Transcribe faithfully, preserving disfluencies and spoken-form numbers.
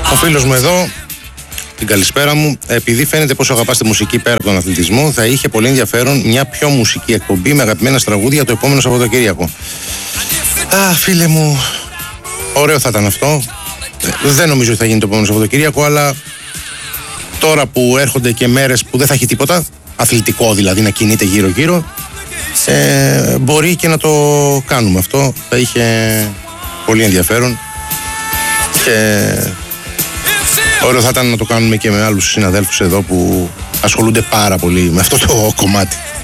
Ο φίλος μου εδώ, την καλησπέρα μου. Επειδή φαίνεται πόσο αγαπάς τη μουσική πέρα από τον αθλητισμό, θα είχε πολύ ενδιαφέρον μια πιο μουσική εκπομπή με αγαπημένα τραγούδια το επόμενο Σαββατοκύριακο. Α, φίλε μου, ωραίο θα ήταν αυτό. Δεν νομίζω ότι θα γίνει το επόμενο Σαββατοκύριακο, αλλά τώρα που έρχονται και μέρες που δεν θα έχει τίποτα, αθλητικό δηλαδή, να κινείται γύρω-γύρω, ε, μπορεί και να το κάνουμε αυτό. Θα είχε πολύ ενδιαφέρον και ωραίο θα ήταν να το κάνουμε και με άλλους συναδέλφους εδώ που ασχολούνται πάρα πολύ με αυτό το κομμάτι.